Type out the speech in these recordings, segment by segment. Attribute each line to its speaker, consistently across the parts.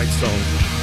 Speaker 1: great song.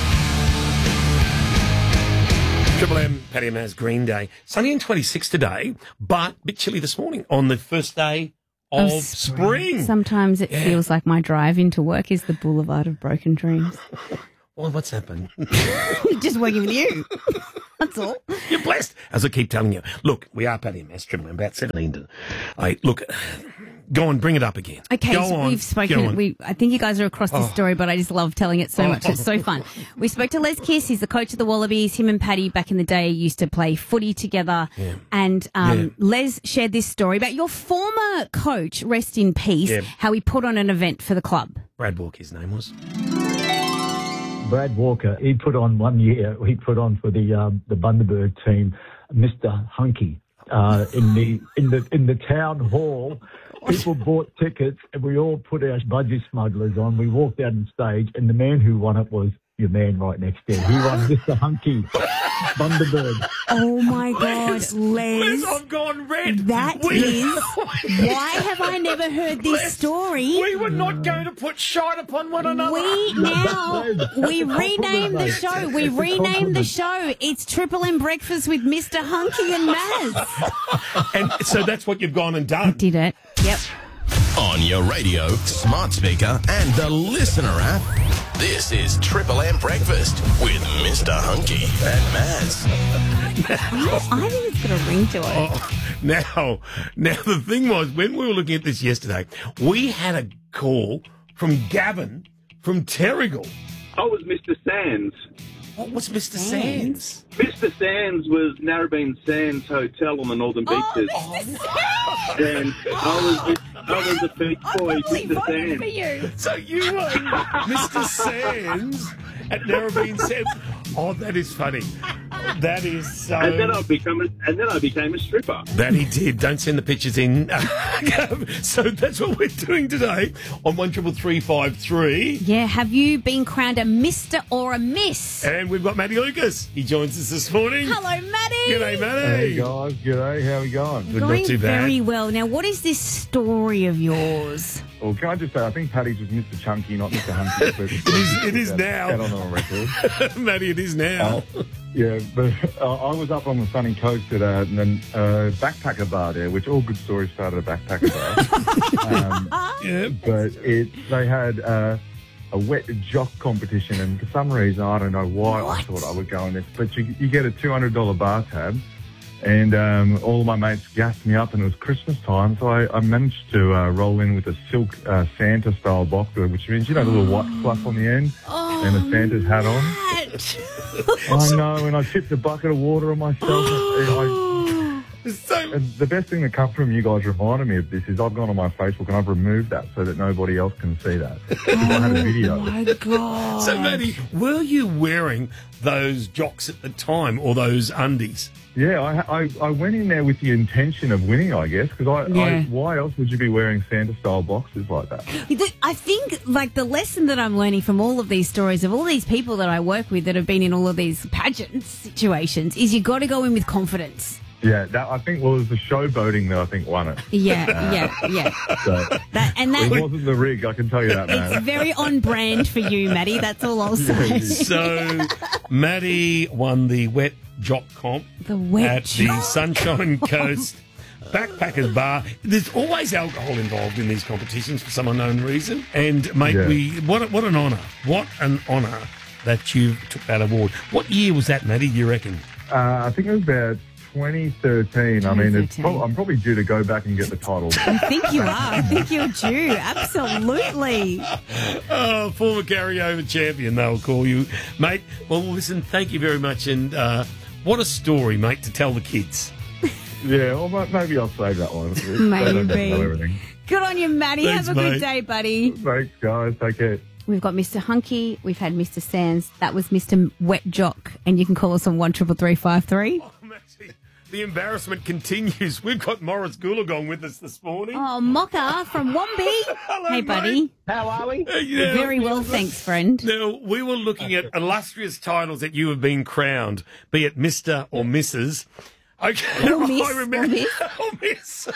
Speaker 1: Triple M, Paddy and Maz, Green Day. Sunny and 26 today, but a bit chilly this morning on the first day of spring.
Speaker 2: Sometimes it feels like my drive into work is the boulevard of broken dreams.
Speaker 1: Well, what's happened?
Speaker 2: Just working with you. That's all.
Speaker 1: You're blessed, as I keep telling you. Look, we are Paddy and Maz, Triple M, about 17 to 8. Look, go on, bring it up again.
Speaker 2: Okay,
Speaker 1: go
Speaker 2: so
Speaker 1: on,
Speaker 2: we've spoken. I think you guys are across this story, but I just love telling it so much. It's so fun. We spoke to Les Kiss. He's the coach of the Wallabies. Him and Paddy back in the day used to play footy together. Yeah. And Les shared this story about your former coach, rest in peace, how he put on an event for the club.
Speaker 1: Brad Walker, his name was.
Speaker 3: Brad Walker, he put on for the Bundaberg team, Mr. Hunky, in the town hall. People bought tickets and we all put our budgie smugglers on. We walked out on stage and the man who won it was your man right next there. He won Mr. Hunky, Bundaberg.
Speaker 2: Oh my God, Les.
Speaker 1: I've gone red.
Speaker 2: That is. Why have I never heard this story?
Speaker 1: We were not going to put shite upon one another.
Speaker 2: We renamed the show. We renamed the show. It's Triple M Breakfast with Mr. Hunky and Maz.
Speaker 1: And so that's what you've gone and done.
Speaker 2: I did it. Yep.
Speaker 4: On your radio, smart speaker, and the Listener app. This is Triple M Breakfast with Mr. Hunky and Maz.
Speaker 2: I think it's got a ring to it.
Speaker 1: Now the thing was, when we were looking at this yesterday, we had a call from Gavin from Terrigal.
Speaker 5: I was Mr. Sands.
Speaker 1: What was Mr. Sands?
Speaker 5: Mr. Sands was Narrabeen Sands Hotel on the Northern Beaches. And I was a big boy, Mr. Sands.
Speaker 2: For you.
Speaker 1: So you were Mr. Sands at Narrabeen Sands. Oh, that is funny. That is so...
Speaker 5: And then I became a stripper.
Speaker 1: That he did. Don't send the pictures in. So that's what we're doing today on 133353.
Speaker 2: Yeah, have you been crowned a Mr. or a Miss?
Speaker 1: And we've got Matty Lucas. He joins us this morning.
Speaker 2: Hello, Matty.
Speaker 1: G'day, Matty.
Speaker 3: Hey, guys. G'day. How are we going?
Speaker 1: Good,
Speaker 2: Going
Speaker 1: not too bad.
Speaker 2: very well. Now, what is this story of yours?
Speaker 6: Well, can I just say, I think Paddy's was Mr. Chunky, not Mr. Hunky.
Speaker 1: It is now.
Speaker 6: That on record.
Speaker 1: Matty, it is now.
Speaker 6: Yeah, but I was up on the sunny coast at a backpacker bar there, which all good stories start at a backpacker bar. But they had a wet jock competition, and for some reason, I don't know why, I thought I would go on this, but you get a $200 bar tab. And all of my mates gassed me up, and it was Christmas time, so I managed to roll in with a silk Santa-style box, which means, the little white fluff on the end, and a Santa's hat on. I know, and I tipped a bucket of water on myself. And the best thing that come from you guys reminding me of this is I've gone on my Facebook and I've removed that so that nobody else can see that. I had a video.
Speaker 2: Oh, my God.
Speaker 1: So, Matty, were you wearing those jocks at the time or those undies?
Speaker 6: Yeah, I went in there with the intention of winning, I guess, because why else would you be wearing Santa-style boxes like that?
Speaker 2: I think, the lesson that I'm learning from all of these stories of all these people that I work with that have been in all of these pageant situations is you got to go in with confidence.
Speaker 6: Yeah, I think, it was the showboating that I think won it.
Speaker 2: Yeah.
Speaker 6: So, it wasn't the rig, I can tell you that, man.
Speaker 2: It's very on brand for you, Matty, that's all I'll say.
Speaker 1: So, Matty won the wet jock comp at the Sunshine Coast Backpackers Bar. There's always alcohol involved in these competitions for some unknown reason. And, mate, what an honour. What an honour that you took that award. What year was that, Matty, do you reckon?
Speaker 6: I think it was about 2013. I mean, I'm probably due to go back and get the title.
Speaker 2: I think you are. I think you're due. Absolutely.
Speaker 1: Former carryover champion, they'll call you. Mate, well, listen, thank you very much. And what a story, mate, to tell the kids.
Speaker 6: Yeah, well, maybe I'll save that one.
Speaker 2: Maybe. Good on you, Matty.
Speaker 1: Thanks,
Speaker 2: Have a
Speaker 1: mate.
Speaker 2: good day, buddy.
Speaker 6: Thanks, guys. Take care.
Speaker 2: We've got Mr. Hunky. We've had Mr. Sands. That was Mr. Wet Jock. And you can call us on 133353.
Speaker 1: Oh, Matty, the embarrassment continues. We've got Morris Goolagong with us this morning.
Speaker 2: Oh, Mocha from Wombi.
Speaker 1: Hello,
Speaker 2: hey, buddy.
Speaker 1: mate.
Speaker 7: How are we?
Speaker 2: Very well, thanks, friend.
Speaker 1: Now, we were looking at illustrious titles that you have been crowned, be it Mr. or Mrs. Okay,
Speaker 2: Or Miss,
Speaker 1: I remember. Or Miss.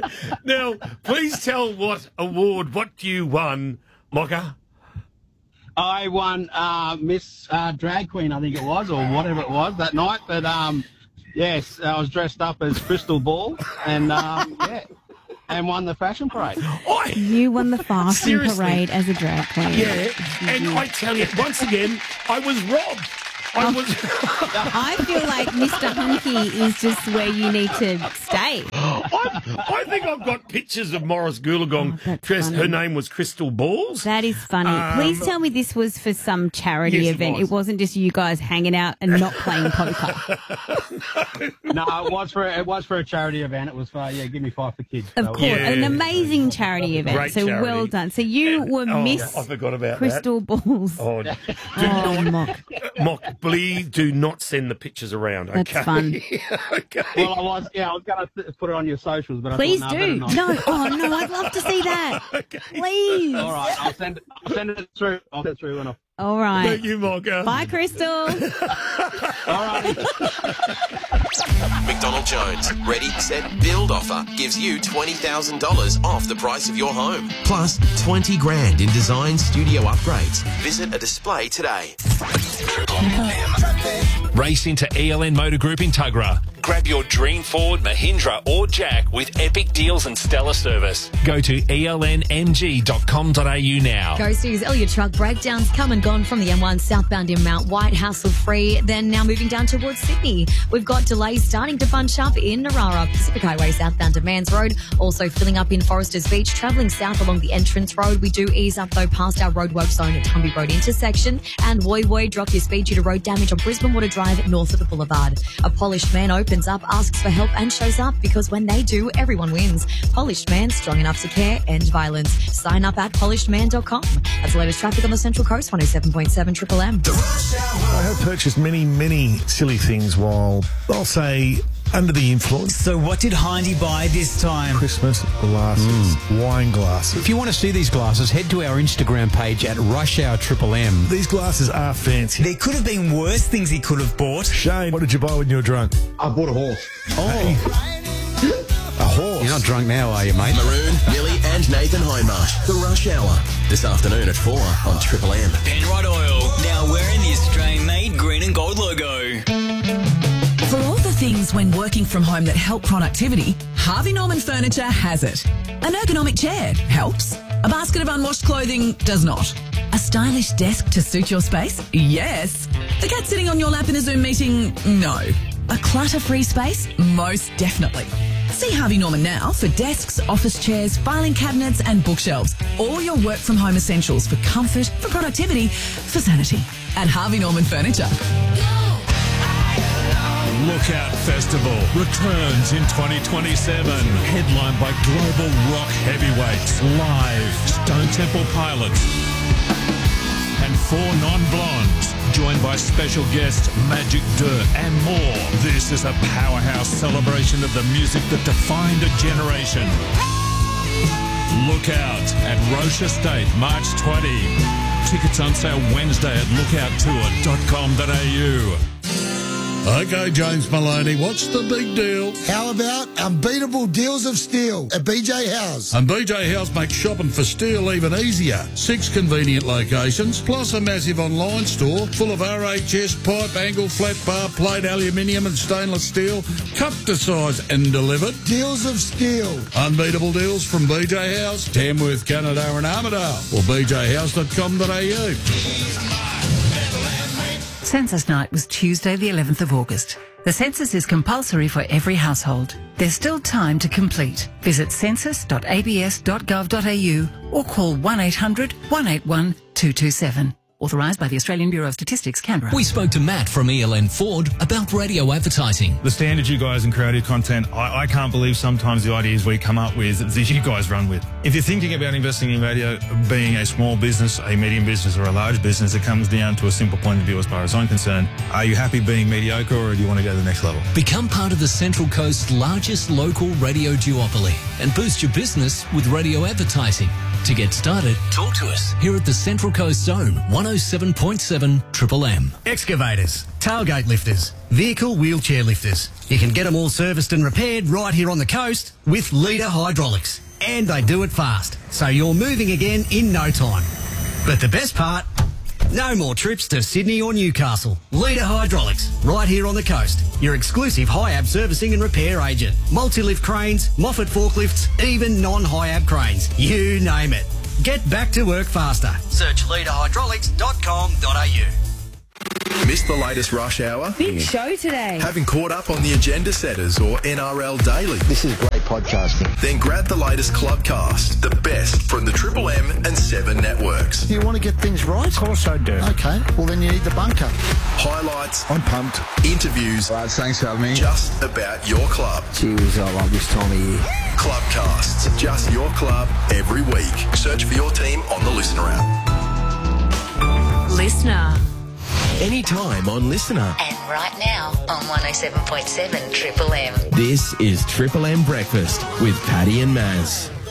Speaker 1: Now, please tell what you won, Mocha.
Speaker 7: I won Miss Drag Queen, I think it was, or whatever it was that night. But yes, I was dressed up as Crystal Ball, and and won the fashion parade.
Speaker 2: You won the fashion
Speaker 1: Seriously?
Speaker 2: parade as a drag queen.
Speaker 1: Yeah, and I tell you, once again, I was robbed.
Speaker 2: I feel like Mr. Hunky is just where you need to stay.
Speaker 1: I think I've got pictures of Morris Goolagong dressed. Her name was Crystal Balls.
Speaker 2: That is funny. Please tell me this was for some charity
Speaker 1: Yes,
Speaker 2: event.
Speaker 1: it was.
Speaker 2: It wasn't just you guys hanging out and not playing poker.
Speaker 7: No, it was for a charity event. It was for give me 5 for kids.
Speaker 2: Of
Speaker 7: So,
Speaker 2: course,
Speaker 1: Yeah.
Speaker 2: an amazing charity event.
Speaker 1: Great
Speaker 2: so
Speaker 1: charity.
Speaker 2: well done. So you were Miss
Speaker 1: I forgot about
Speaker 2: Crystal Balls.
Speaker 1: that.
Speaker 2: Mock.
Speaker 1: Mock, please do not send the pictures around.
Speaker 2: That's
Speaker 1: Okay?
Speaker 2: fun.
Speaker 1: Okay.
Speaker 7: Well, I was going to put it on your socials, but
Speaker 2: Please
Speaker 7: I thought, no,
Speaker 2: do.
Speaker 7: better not.
Speaker 2: No, oh no, I'd love to see that. Please.
Speaker 7: All right, I'll send it through. I'll send it through when I.
Speaker 2: All right.
Speaker 1: Thank you, Mocha.
Speaker 2: Bye, Crystal.
Speaker 7: All right.
Speaker 4: McDonald Jones Ready, Set, Build offer gives you $20,000 off the price of your home. Plus 20 grand in design studio upgrades. Visit a display today.
Speaker 8: Race into ELN Motor Group in Tuggerah. Grab your dream Ford, Mahindra or Jack with epic deals and stellar service. Go to elnmg.com.au now.
Speaker 9: Go Suze, Elliott truck breakdowns come and gone from the M1 southbound in Mount White, hassle-free. Then now moving down towards Sydney. We've got delays starting to bunch up in Narara, Pacific Highway southbound to Mans Road. Also filling up in Foresters Beach, travelling south along the entrance road. We do ease up though past our roadwork zone at Tumby Road intersection. And Woy Woy, drop your speed due to road damage on Brisbane Water Drive north of the boulevard. A polished man opens up, asks for help and shows up because when they do, everyone wins. Polished Man, strong enough to care, end violence. Sign up at polishedman.com. That's the latest traffic on the Central Coast, 107.7 Triple M.
Speaker 10: I have purchased many silly things while, I'll say, under the influence.
Speaker 11: So what did Hindy buy this time?
Speaker 10: Christmas glasses, wine glasses.
Speaker 11: If you want to see these glasses, head to our Instagram page at Rush Hour Triple M.
Speaker 10: These glasses are fancy.
Speaker 11: There could have been worse things he could have bought.
Speaker 10: Shane, what did you buy when you were drunk?
Speaker 6: I bought a horse.
Speaker 10: Oh. A horse.
Speaker 11: You're not drunk now, are you, mate?
Speaker 4: Maroon, Millie and Nathan Hindmarsh. The Rush Hour. This afternoon at 4 on Triple M.
Speaker 12: Penrite Oil, now wearing the Australian-made green and gold logo.
Speaker 13: For all the things when working from home that help productivity, Harvey Norman Furniture has it. An ergonomic chair helps. A basket of unwashed clothing does not. A stylish desk to suit your space? Yes. The cat sitting on your lap in a Zoom meeting? No. A clutter-free space? Most definitely. See Harvey Norman now for desks, office chairs, filing cabinets and bookshelves. All your work from home essentials for comfort, for productivity, for sanity. At Harvey Norman Furniture.
Speaker 14: Lookout Festival returns in 2027. Headlined by global rock heavyweights, Live, Stone Temple Pilots, and 4 non-blondes, joined by special guests Magic Dirt and more. This is a powerhouse celebration of the music that defined a generation. Lookout at Roche Estate, March 20. Tickets on sale Wednesday at lookouttour.com.au.
Speaker 15: Okay, James Maloney, what's the big deal?
Speaker 16: How about unbeatable deals of steel at BJ House?
Speaker 15: And BJ House makes shopping for steel even easier. 6 convenient locations, plus a massive online store full of RHS, pipe, angle, flat bar, plate, aluminium and stainless steel, cut to size and delivered.
Speaker 16: Deals of steel.
Speaker 15: Unbeatable deals from BJ House, Tamworth, Canada and Armidale, or bjhouse.com.au.
Speaker 17: Census night was Tuesday the 11th of August. The census is compulsory for every household. There's still time to complete. Visit census.abs.gov.au or call 1800 181 227. Authorised by the Australian Bureau of Statistics, Canberra.
Speaker 12: We spoke to Matt from ELN Ford about radio advertising.
Speaker 18: The standards you guys in creative content, I can't believe sometimes the ideas we come up with that you guys run with. If you're thinking about investing in radio, being a small business, a medium business or a large business, it comes down to a simple point of view as far as I'm concerned. Are you happy being mediocre or do you want to go to the next level?
Speaker 12: Become part of the Central Coast's largest local radio duopoly and boost your business with radio advertising. To get started, talk to us here at the Central Coast Zone, 107.7 Triple M.
Speaker 19: Excavators, tailgate lifters, vehicle wheelchair lifters. You can get them all serviced and repaired right here on the coast with Leader Hydraulics. And they do it fast, so you're moving again in no time. But the best part, No more trips to Sydney or Newcastle. Leader Hydraulics, right here on the coast. Your exclusive HIAB servicing and repair agent. Multi-lift cranes, Moffat forklifts, even non-HIAB cranes. You name it. Get back to work faster. Search leaderhydraulics.com.au.
Speaker 20: Missed the latest rush hour?
Speaker 2: Big show today.
Speaker 20: Haven't caught up on the agenda setters or NRL Daily? This is great podcasting. Then grab the latest Clubcast, the best from the Triple M and 7 networks.
Speaker 16: You want to get things right? Of course I do. Okay, well then you need the bunker.
Speaker 20: Highlights.
Speaker 16: I'm pumped.
Speaker 20: Interviews.
Speaker 16: Lads, thanks for having me.
Speaker 20: Just about your club.
Speaker 16: Cheers, I love this time of year.
Speaker 20: Clubcasts, just your club every week. Search for your team on the Listener app.
Speaker 9: Listener.
Speaker 4: Anytime on Listener.
Speaker 9: And right now on 107.7 Triple M.
Speaker 4: This is Triple M Breakfast with Paddy and Maz.